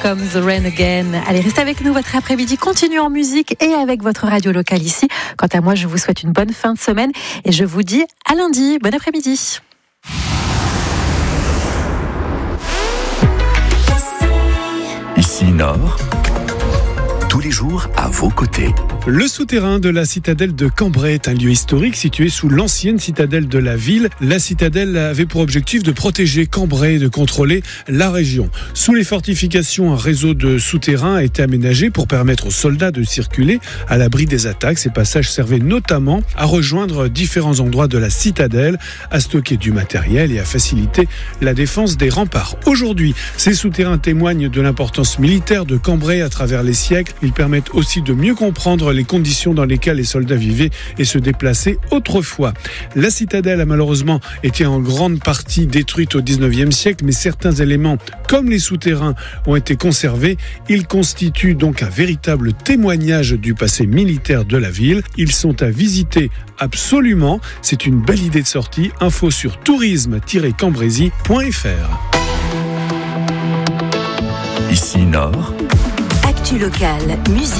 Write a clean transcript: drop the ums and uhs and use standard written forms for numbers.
Comes the Rain Again. Allez, restez avec nous, votre après-midi continue en musique et avec votre radio locale ici. Quant à moi, je vous souhaite une bonne fin de semaine et je vous dis à lundi. Bon après-midi. Ici Nord, tous les jours à vos côtés. Le souterrain de la citadelle de Cambrai est un lieu historique situé sous l'ancienne citadelle de la ville. La citadelle avait pour objectif de protéger Cambrai et de contrôler la région. Sous les fortifications, un réseau de souterrains a été aménagé pour permettre aux soldats de circuler à l'abri des attaques. Ces passages servaient notamment à rejoindre différents endroits de la citadelle, à stocker du matériel et à faciliter la défense des remparts. Aujourd'hui, ces souterrains témoignent de l'importance militaire de Cambrai à travers les siècles. Ils permettent aussi de mieux comprendre les conditions dans lesquelles les soldats vivaient et se déplaçaient autrefois. La citadelle a malheureusement été en grande partie détruite au 19e siècle, mais certains éléments, comme les souterrains, ont été conservés. Ils constituent donc un véritable témoignage du passé militaire de la ville. Ils sont à visiter absolument. C'est une belle idée de sortie. Info sur tourisme-cambrésis.fr. Ici Nord. Actu locale, musique.